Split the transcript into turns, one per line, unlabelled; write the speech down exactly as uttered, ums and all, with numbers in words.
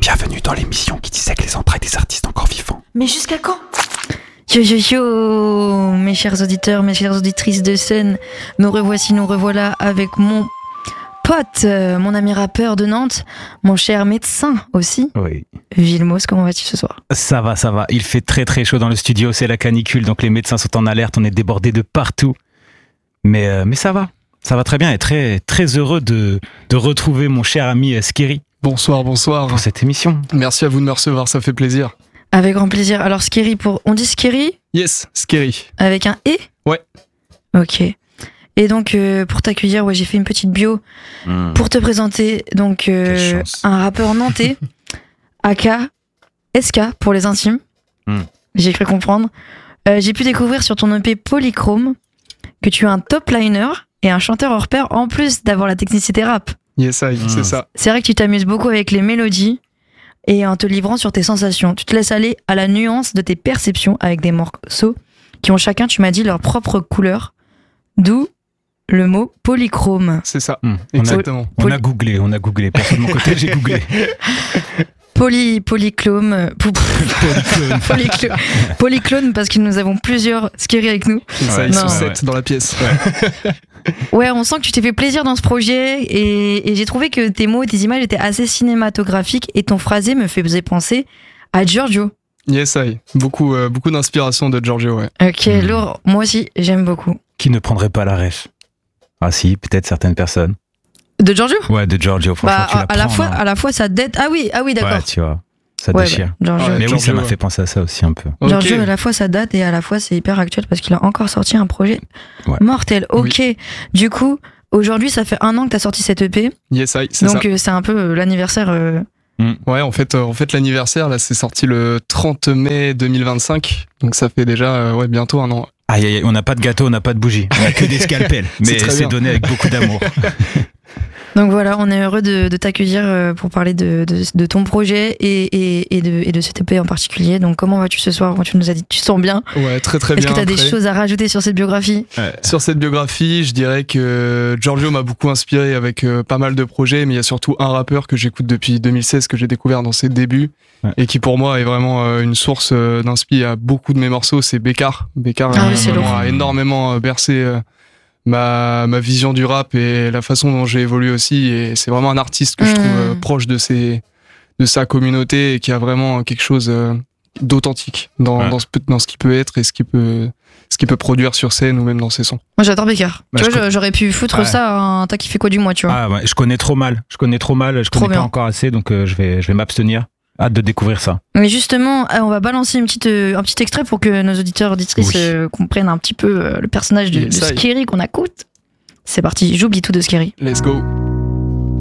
Bienvenue dans l'émission qui dissèque les entrailles des artistes encore vivants.
Mais jusqu'à quand ? Yo yo yo, mes chers auditeurs, mes chères auditrices de scène, nous revoici, nous revoilà avec mon pote, euh, mon ami rappeur de Nantes, mon cher médecin aussi.
Oui.
Vilmos, comment vas-tu ce soir ?
Ça va, ça va. Il fait très très chaud dans le studio, c'est la canicule, donc les médecins sont en alerte, on est débordés de partout. Mais, euh, mais ça va, ça va très bien et très, très heureux de, de retrouver mon cher ami euh, Skerry.
Bonsoir, bonsoir.
Pour cette émission.
Merci à vous de me recevoir, ça fait plaisir.
Avec grand plaisir. Alors Skerry, pour... on dit Skerry ?
Yes, Skerry.
Avec un E ?
Ouais.
Ok. Et donc, euh, pour t'accueillir, ouais, j'ai fait une petite bio mmh. pour te présenter. Donc, euh, un rappeur nantais, aka S K pour les intimes. Mmh. J'ai cru comprendre. Euh, j'ai pu découvrir sur ton E P Polychrome que tu es un top liner et un chanteur hors pair en plus d'avoir la technicité rap.
Yes, I, mmh. c'est ça.
C'est vrai que tu t'amuses beaucoup avec les mélodies et en te livrant sur tes sensations. Tu te laisses aller à la nuance de tes perceptions avec des morceaux qui ont chacun, tu m'as dit, leur propre couleur. D'où le mot polychrome.
C'est ça,
mmh.
exactement.
On a, on a googlé, on a googlé. Personne de mon côté, j'ai googlé.
Poly, polyclone, polyclone, polyclone, polyclone, parce que nous avons plusieurs Skerry avec nous.
C'est ça, ils sont sept dans la pièce.
Ouais. Ouais, on sent que tu t'es fait plaisir dans ce projet et, et j'ai trouvé que tes mots et tes images étaient assez cinématographiques et ton phrasé me faisait penser à Giorgio.
Yes, I. Beaucoup, euh, beaucoup d'inspiration de Giorgio, ouais.
Ok, mmh. lourd. Moi aussi, j'aime beaucoup.
Qui ne prendrait pas la ref ? Ah si, peut-être certaines personnes.
De Giorgio ?
Ouais, de Giorgio, franchement,
bah,
tu la
à
prends,
la fois,
non
à la fois, ça dette. Ah oui, ah oui, d'accord.
Ouais, tu vois, ça
ouais,
déchire.
Bah,
ouais, mais
Giorgio,
oui, ça m'a
ouais.
fait penser à ça aussi un peu.
Giorgio,
okay.
à la fois, ça date et à la fois, c'est hyper actuel parce qu'il a encore sorti un projet
ouais.
mortel. Ok,
oui.
Du coup, aujourd'hui, ça fait un an que t'as sorti cette E P.
Yes, I, c'est
Donc,
ça.
Euh, c'est un peu euh, l'anniversaire. Euh...
Mm. Ouais, en fait, euh, en fait, l'anniversaire, là, c'est sorti le trente mai deux mille vingt-cinq. Donc, ça fait déjà euh, ouais, bientôt un an.
Aïe, aïe, aïe, on n'a pas de gâteau, on n'a pas de bougie. On n'a que des scalpels. Mais c'est, c'est donné avec beaucoup d'amour.
Donc voilà, on est heureux de, de t'accueillir pour parler de, de, de ton projet et, et, et, de, et de cette E P en particulier. Donc comment vas-tu ce soir ? Tu nous as dit que tu te sens bien.
Ouais, très très
Est-ce
bien.
Est-ce que tu as
après.
des choses à rajouter sur cette biographie ?
ouais. Sur cette biographie, je dirais que Giorgio m'a beaucoup inspiré avec euh, pas mal de projets, mais il y a surtout un rappeur que j'écoute depuis deux mille seize, que j'ai découvert dans ses débuts, ouais. et qui pour moi est vraiment euh, une source euh, d'inspi à beaucoup de mes morceaux, c'est Bécard. Bécard
ah,
euh,
oui,
vraiment, a énormément euh, bercé euh, ma, ma vision du rap et la façon dont j'ai évolué aussi, et c'est vraiment un artiste que mmh. je trouve euh, proche de, ses, de sa communauté et qui a vraiment quelque chose euh, d'authentique dans, ouais. dans, ce, dans ce qu'il peut être et ce qu'il peut, ce qu'il peut produire sur scène ou même dans ses sons.
Moi j'adore Bécard.
Bah,
tu vois,
con...
j'aurais pu foutre ouais. ça un t'as kiffé quoi du mois, tu vois.
Ah ouais, je connais trop mal, je connais trop mal, je trop connais bien. Pas encore assez, donc euh, je vais, je vais m'abstenir. Hâte de découvrir ça.
Mais justement, on va balancer une petite, euh, un petit extrait pour que nos auditeurs auditrices oui. euh, comprennent un petit peu euh, le personnage de, de Skerry qu'on écoute. C'est parti, j'oublie tout de Skerry.
Let's go.